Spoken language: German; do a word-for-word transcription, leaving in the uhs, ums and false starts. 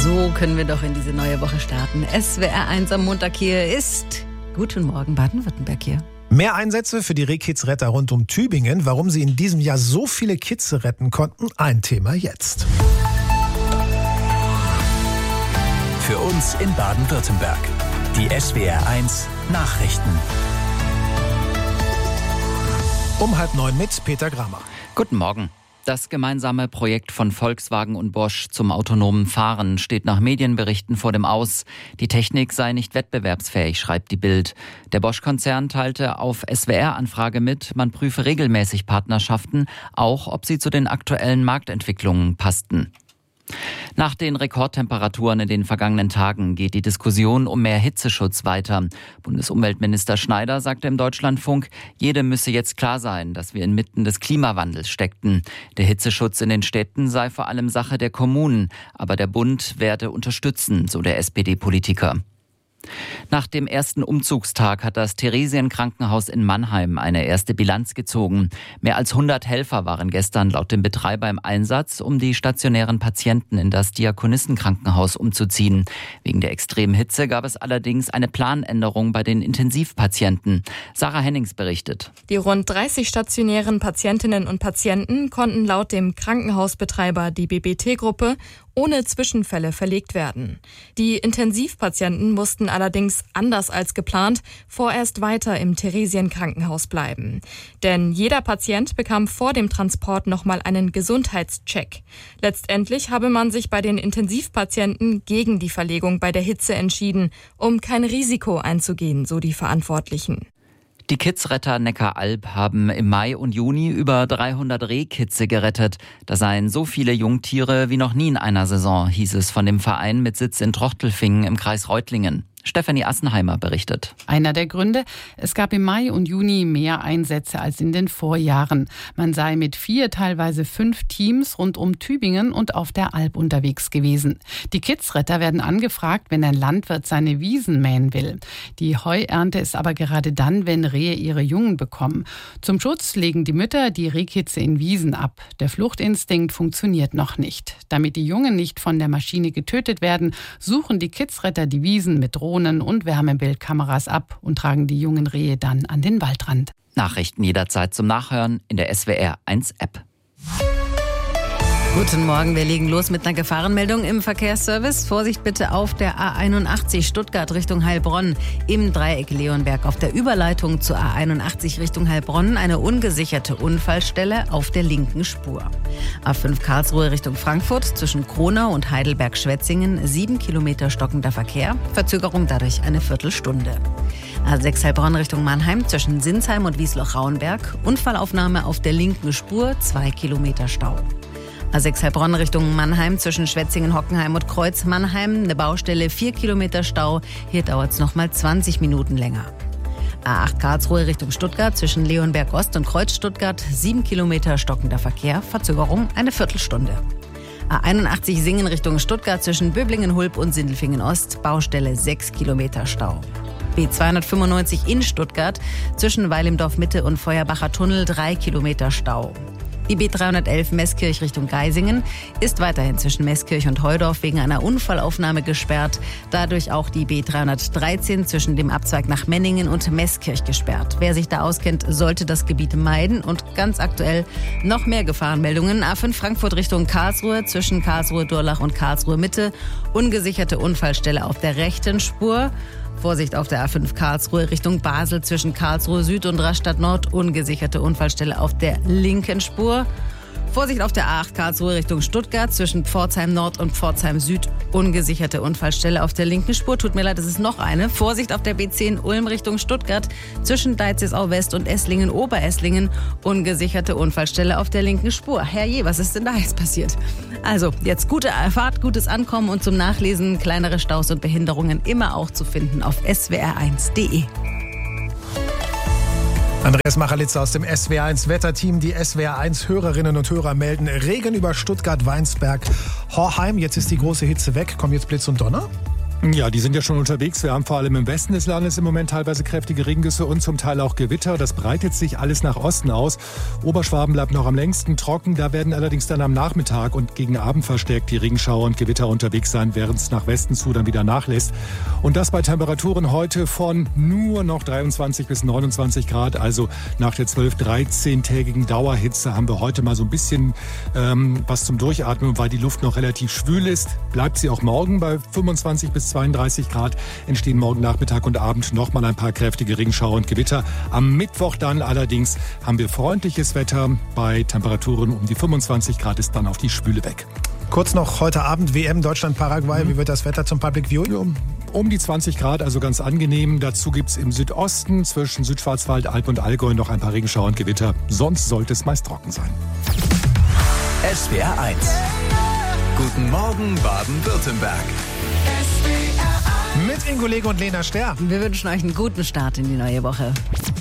So können wir doch in diese neue Woche starten. S W R eins am Montag hier ist Guten Morgen Baden-Württemberg hier. Mehr Einsätze für die Rehkitzretter rund um Tübingen. Warum sie in diesem Jahr so viele Kitze retten konnten, ein Thema jetzt. Für uns in Baden-Württemberg. Die S W R eins Nachrichten. Um halb neun mit Peter Gramer. Guten Morgen. Das gemeinsame Projekt von Volkswagen und Bosch zum autonomen Fahren steht nach Medienberichten vor dem Aus. Die Technik sei nicht wettbewerbsfähig, schreibt die Bild. Der Bosch-Konzern teilte auf S W R-Anfrage mit, man prüfe regelmäßig Partnerschaften, auch ob sie zu den aktuellen Marktentwicklungen passten. Nach den Rekordtemperaturen in den vergangenen Tagen geht die Diskussion um mehr Hitzeschutz weiter. Bundesumweltminister Schneider sagte im Deutschlandfunk, jedem müsse jetzt klar sein, dass wir inmitten des Klimawandels steckten. Der Hitzeschutz in den Städten sei vor allem Sache der Kommunen, aber der Bund werde unterstützen, so der S P D-Politiker. Nach dem ersten Umzugstag hat das Theresienkrankenhaus in Mannheim eine erste Bilanz gezogen. Mehr als hundert Helfer waren gestern laut dem Betreiber im Einsatz, um die stationären Patienten in das Diakonissenkrankenhaus umzuziehen. Wegen der extremen Hitze gab es allerdings eine Planänderung bei den Intensivpatienten. Sarah Hennings berichtet. Die rund dreißig stationären Patientinnen und Patienten konnten laut dem Krankenhausbetreiber, die B B T-Gruppe, ohne Zwischenfälle verlegt werden. Die Intensivpatienten mussten allerdings anders als geplant vorerst weiter im Theresienkrankenhaus bleiben. Denn jeder Patient bekam vor dem Transport nochmal einen Gesundheitscheck. Letztendlich habe man sich bei den Intensivpatienten gegen die Verlegung bei der Hitze entschieden, um kein Risiko einzugehen, so die Verantwortlichen. Die Kitzretter Neckaralb haben im Mai und Juni über dreihundert Rehkitze gerettet. Das seien so viele Jungtiere wie noch nie in einer Saison, hieß es von dem Verein mit Sitz in Trochtelfingen im Kreis Reutlingen. Stefanie Assenheimer berichtet. Einer der Gründe, es gab im Mai und Juni mehr Einsätze als in den Vorjahren. Man sei mit vier, teilweise fünf Teams rund um Tübingen und auf der Alb unterwegs gewesen. Die Kitzretter werden angefragt, wenn ein Landwirt seine Wiesen mähen will. Die Heuernte ist aber gerade dann, wenn Rehe ihre Jungen bekommen. Zum Schutz legen die Mütter die Rehkitze in Wiesen ab. Der Fluchtinstinkt funktioniert noch nicht. Damit die Jungen nicht von der Maschine getötet werden, suchen die Kitzretter die Wiesen mit Drohnen und Wärmebildkameras ab und tragen die jungen Rehe dann an den Waldrand. Nachrichten jederzeit zum Nachhören in der S W R eins App. Guten Morgen, wir legen los mit einer Gefahrenmeldung im Verkehrsservice. Vorsicht bitte auf der A einundachtzig Stuttgart Richtung Heilbronn. Im Dreieck Leonberg auf der Überleitung zur A einundachtzig Richtung Heilbronn eine ungesicherte Unfallstelle auf der linken Spur. A fünf Karlsruhe Richtung Frankfurt zwischen Kronau und Heidelberg-Schwetzingen sieben Kilometer stockender Verkehr. Verzögerung dadurch eine Viertelstunde. A sechs Heilbronn Richtung Mannheim zwischen Sinsheim und Wiesloch-Rauenberg. Unfallaufnahme auf der linken Spur, zwei Kilometer Stau. A sechs Heilbronn Richtung Mannheim zwischen Schwetzingen, Hockenheim und Kreuz Mannheim. Eine Baustelle, vier Kilometer Stau. Hier dauert es nochmal zwanzig Minuten länger. A acht Karlsruhe Richtung Stuttgart zwischen Leonberg Ost und Kreuz Stuttgart. sieben Kilometer stockender Verkehr. Verzögerung eine Viertelstunde. A einundachtzig Singen Richtung Stuttgart zwischen Böblingen-Hulb und Sindelfingen Ost. Baustelle, sechs Kilometer Stau. B zweihundertfünfundneunzig in Stuttgart zwischen Weil im Dorf Mitte und Feuerbacher Tunnel. drei Kilometer Stau. Die B dreihundertelf Meßkirch Richtung Geisingen ist weiterhin zwischen Meßkirch und Heudorf wegen einer Unfallaufnahme gesperrt. Dadurch auch die B dreihundertdreizehn zwischen dem Abzweig nach Menningen und Meßkirch gesperrt. Wer sich da auskennt, sollte das Gebiet meiden. Und ganz aktuell noch mehr Gefahrenmeldungen. A fünf Frankfurt Richtung Karlsruhe zwischen Karlsruhe-Durlach und Karlsruhe-Mitte. Ungesicherte Unfallstelle auf der rechten Spur. Vorsicht auf der A fünf Karlsruhe Richtung Basel zwischen Karlsruhe Süd und Rastatt Nord. Ungesicherte Unfallstelle auf der linken Spur. Vorsicht auf der A acht Karlsruhe Richtung Stuttgart zwischen Pforzheim Nord und Pforzheim Süd. Ungesicherte Unfallstelle auf der linken Spur. Tut mir leid, es ist noch eine. Vorsicht auf der B zehn Ulm Richtung Stuttgart zwischen Deizisau West und Esslingen Oberesslingen. Ungesicherte Unfallstelle auf der linken Spur. Herrje, was ist denn da jetzt passiert? Also, jetzt gute Fahrt, gutes Ankommen und zum Nachlesen kleinere Staus und Behinderungen immer auch zu finden auf s w r eins punkt d e. Andreas Machalitzer aus dem S W R eins Wetterteam. Die S W R eins Hörerinnen und Hörer melden Regen über Stuttgart, Weinsberg, Horheim. Jetzt ist die große Hitze weg. Kommt jetzt Blitz und Donner? Ja, die sind ja schon unterwegs. Wir haben vor allem im Westen des Landes im Moment teilweise kräftige Regengüsse und zum Teil auch Gewitter. Das breitet sich alles nach Osten aus. Oberschwaben bleibt noch am längsten trocken. Da werden allerdings dann am Nachmittag und gegen Abend verstärkt die Regenschauer und Gewitter unterwegs sein, während es nach Westen zu dann wieder nachlässt. Und das bei Temperaturen heute von nur noch dreiundzwanzig bis neunundzwanzig Grad. Also nach der zwölf-, dreizehntägigen Dauerhitze haben wir heute mal so ein bisschen ähm, was zum Durchatmen. Weil die Luft noch relativ schwül ist, bleibt sie auch morgen bei fünfundzwanzig bis zweiunddreißig Grad, entstehen morgen Nachmittag und Abend noch mal ein paar kräftige Regenschauer und Gewitter. Am Mittwoch dann allerdings haben wir freundliches Wetter. Bei Temperaturen um die fünfundzwanzig Grad ist dann auch die Schwüle weg. Kurz noch heute Abend W M Deutschland-Paraguay. Mhm. Wie wird das Wetter zum Public Viewing? Um, um die zwanzig Grad, also ganz angenehm. Dazu gibt es im Südosten zwischen Südschwarzwald, Alpen und Allgäu noch ein paar Regenschauer und Gewitter. Sonst sollte es meist trocken sein. S W R eins. Guten Morgen, Baden-Württemberg. Mit Ingo Lege und Lena Sterr. Wir wünschen euch einen guten Start in die neue Woche.